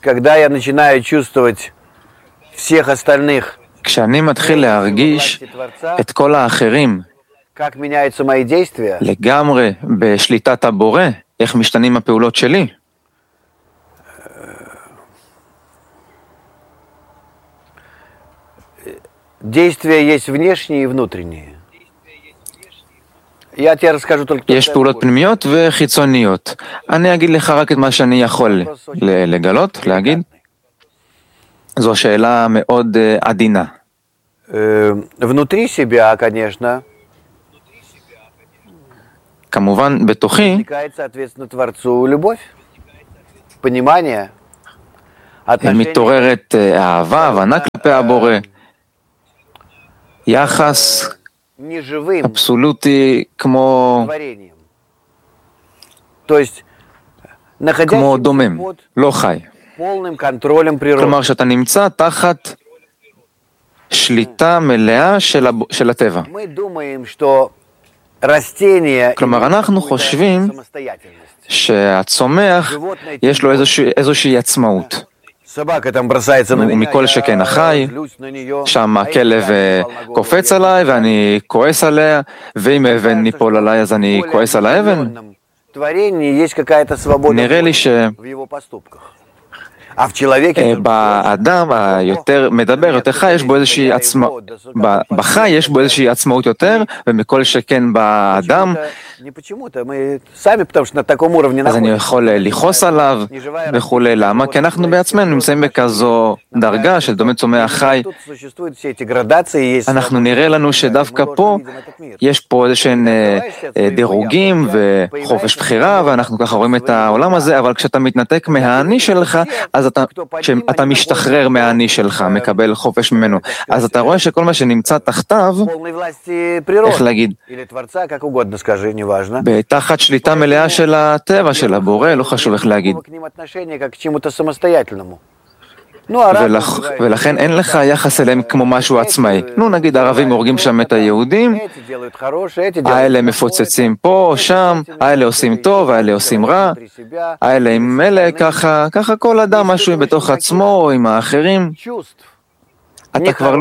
когда я начинаю чувствовать всех остальных, כשאני מתחיל להרגיש את כל האחרים как меняются мои действия, לגמרי בשליטת הבורא, איך משתנים הפעולות שלי, действия есть внешние и внутренние. Я тебе расскажу только יש פעולות פנימיות וחיצוניות. אני אגיד לך רק את מה שאני יכול לגלות, להגיד. זו שאלה מאוד עדינה. Внутри себя, конечно, כמובן בתוכי возникает, соответственно, Творцу любовь, понимание, отношение מתעוררת אהבה, הבנה כלפי הבורא, יחס неживым אבסולוטי כמו творением. То есть, כמו находящимся דומם, под לא חי. полным контролем природы. כלומר שאתה נמצא תחת שליטה מלאה של הטבע. Мы думаем, что растение כלומר אנחנו חושבים самостоятельность. שהצומח יש לו איזושהי עצמאות. Собака там бросается на меня, ומכל שכן החי, злюсь на нее. שם הכלב קופץ עליי ואני כועס עליה, ואם אבן ניפול עליי אז אני כועס על האבן. В творении есть какая-то свобода נראה לי в его поступках. А в человеке שבאדם היותר מדבר, יותר חי, יש בו איזושהי עצמאות, בחי יש בו איזושהי עצמאות יותר, ומכל שכן באדם, не почему-то, мы сами, потому что на таком уровне אז אני находимся. יכול לכעוס עליו וכולי. למה? כי אנחנו בעצמנו נמצאים בכזו דרגה של דומה צומח חי. Тут существуют все эти градации, есть אנחנו נראה לנו שדווקא פה יש פה איזשהם דירוגים וחופש בחירה, ואנחנו ככה רואים את העולם הזה, אבל כשאתה מתנתק מהאני שלך, אז אתה משתחרר מהאני שלך, מקבל חופש ממנו. אז אתה רואה שכל מה שנמצא תחתיו, полной власти природы. איך להגיד, Или Творца, как угодно скажи, неважно. בתחת שליטה מלאה של הטבע, של הבורא, לא חשוב איך להגיד. К ним отношение как к чему-то самостоятельному. Ну, а разум называется ולכן אין לך יחס אליהם כמו משהו עצמאי. נו, נגיד הערבים הורגים שם את היהודים, эти делают хорошее, эти делают האלה מפוצצים פה או שם, האלה עושים טוב, האלה עושים רע, внутри себя. האלה עם אלה, ככה כל אדם משהו בתוך עצמו או עם האחרים. Чувств. אתה כבר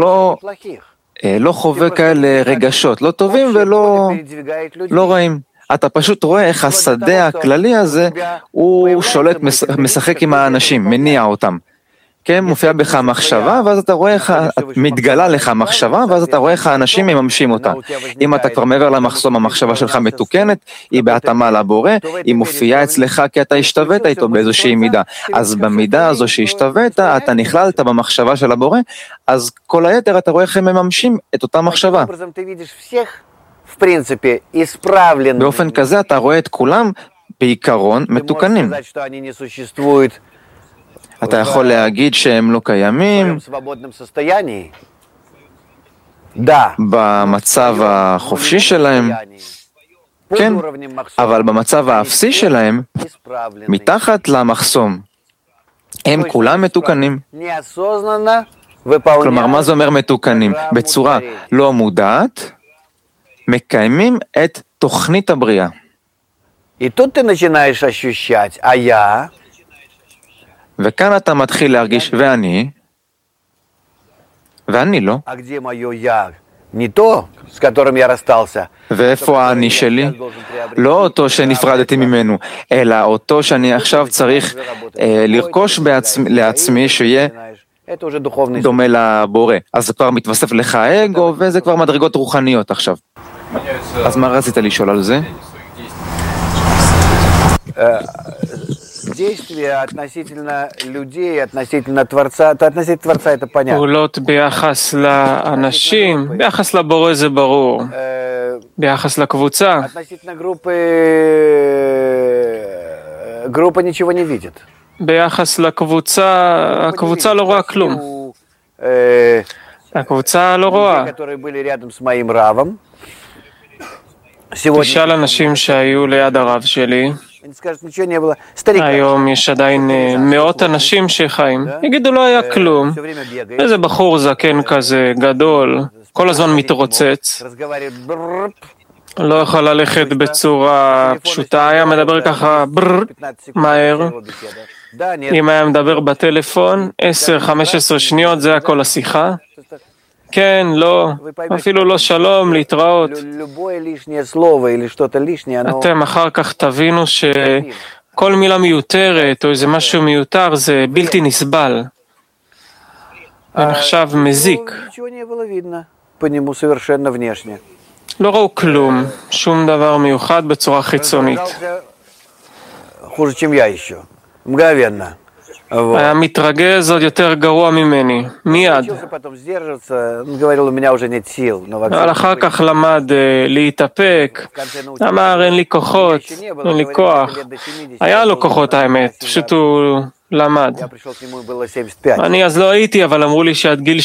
לא חווה כאלה רגשות, לא טובים ולא רעים. אתה פשוט רואה איך השדה הכללי הזה, הוא שולט, משחק עם האנשים, מניע אותם. כן, מופיע בך מחשבה, ואז אתה רואה איך מתגלה לך מחשבה, ואז אתה רואה איך האנשים מממשים אותה. אם אתה כבר מעבר למחסום, המחשבה שלך מתוקנת, היא בהתאמה לבורא, היא מופיעה אצלך כי אתה השתווית איתו באיזושהי מידה. אז במידה הזו שהשתווית, אתה נכללת במחשבה של הבורא, אז כל היתר אתה רואה איך הם מממשים את אותה מחשבה. באופן כזה אתה רואה את כולם בעיקרון מתוקנים. אתה יכול להגיד שהם לא קיימים במצב החופשי שלהם, כן, אבל במצב האפסי שלהם, מתחת למחסום, הם כולם מתוקנים. כלומר, מה זה אומר מתוקנים? בצורה לא מודעת, מקיימים את תוכנית הבריאה. וכאן אתה מתחיל להרגיש, ואני לא. ואיפה האני שלי? לא אותו שנפרדתי ממנו, אלא אותו שאני עכשיו צריך לרכוש לעצמי שיהיה דומה לבורא. אז זה כבר מתווסף לך האגו, וזה כבר מדרגות רוחניות עכשיו. אז מה רצית לשאול על זה? Действия относительно людей, относительно Творца, относительно Творца это понятно. פעולות ביחס לאנשים, ביחס לבורא זה ברור. ביחס לקבוצה. Относительно группа ничего не видит. ביחס לקבוצה, הקבוצה לא רואה כלום. הקבוצה לא רואה. которые были рядом с моим равом. תשאל אנשים שהיו ליד הרב שלי. היום יש עדיין מאות אנשים שחיים. יגידו לא היה כלום. איזה בחור זקן כזה, גדול, כל הזמן מתרוצץ. לא יכול ללכת בצורה פשוטה, היה מדבר ככה מהר. אם היה מדבר בטלפון, 10-15 שניות, זה הכל השיחה. כן, לא, אפילו לא שלום, להתראות. אתם אחר כך תבינו שכל מילה מיותרת או איזה משהו מיותר זה בלתי נסבל. זה נחשב מזיק. לא ראו כלום, שום דבר מיוחד בצורה חיצונית. היה מתרגז עוד יותר גרוע ממני, מיד. אבל אחר כך למד להתאפק, אמר אין לי כוחות, אין לי כוח. היה לו כוחות האמת, פשוט הוא למד. אני אז לא הייתי, אבל אמרו לי שעד גיל